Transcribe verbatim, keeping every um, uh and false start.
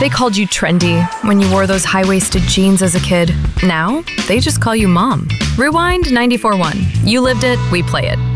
They called you trendy when you wore those high-waisted jeans as a kid. Now, they just call you Mom. Rewind ninety-four point one. You lived it, we play it.